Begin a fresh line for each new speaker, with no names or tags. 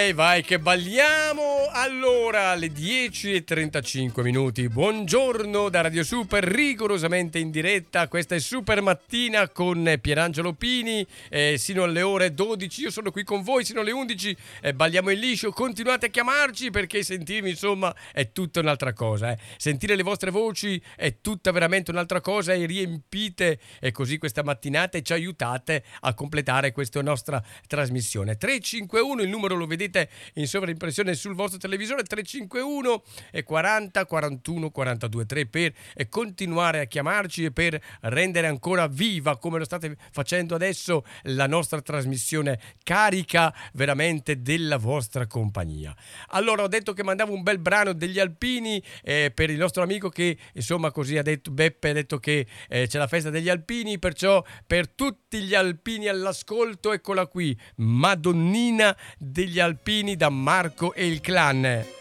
Vai che balliamo. Allora, alle 10:35 minuti. Buongiorno da Radio Super, rigorosamente in diretta. Questa è Super Mattina con Pierangelo Pini, sino alle ore 12. Io sono qui con voi sino alle 11. Balliamo in liscio. Continuate a chiamarci perché sentirmi, insomma, è tutta un'altra cosa. Sentire le vostre voci è tutta veramente un'altra cosa e riempite così questa mattinata e ci aiutate a completare questa nostra trasmissione. 351, il numero lo vedete in sovraimpressione sul vostro televisore, 351 e 40 41 42 3 per continuare a chiamarci e per rendere ancora viva, come lo state facendo adesso, la nostra trasmissione carica veramente della vostra compagnia. Allora, ho detto che mandavo un bel brano degli Alpini per il nostro amico che, insomma, così ha detto Beppe, ha detto che c'è la festa degli Alpini, perciò per tutti gli alpini all'ascolto, eccola qui, Madonnina degli Alpini da Marco e il Clan.